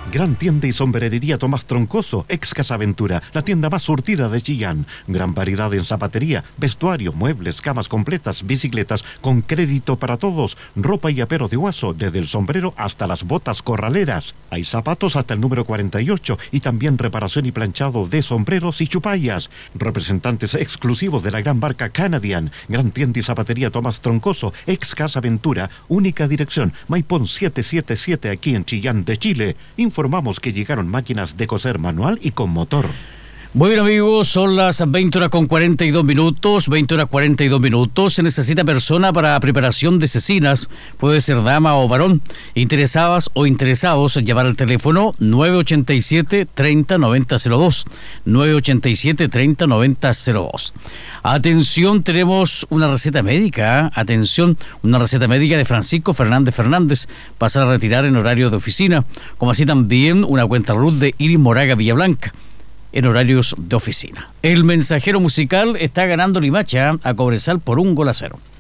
Gran tienda y sombrerería Tomás Troncoso, ex Casa Aventura, la tienda más surtida de Chillán. Gran variedad en zapatería, vestuario, muebles, camas completas, bicicletas, con crédito para todos, ropa y apero de Guaso, desde el sombrero hasta las botas corraleras. Hay zapatos hasta el número 48 y también reparación y planchado de sombreros y chupallas. Representantes exclusivos de la gran marca Canadian. Gran tienda y zapatería Tomás Troncoso, ex Casa Aventura, única dirección, Maipón 777 aquí en Chillán de Chile. Informamos que llegaron máquinas de coser manual y con motor. Bueno, amigos, son las 20:42, 20:42. Se necesita persona para preparación de cecinas, puede ser dama o varón. Interesadas o interesados, llamar al teléfono 987-30-9002, 987-30-9002. Atención, tenemos una receta médica, una receta médica de Francisco Fernández, pasar a retirar en horario de oficina, como así también una cuenta RUT de Iris Moraga Villablanca, en horarios de oficina. El mensajero musical está ganando Limache a Cobresal por 1-0.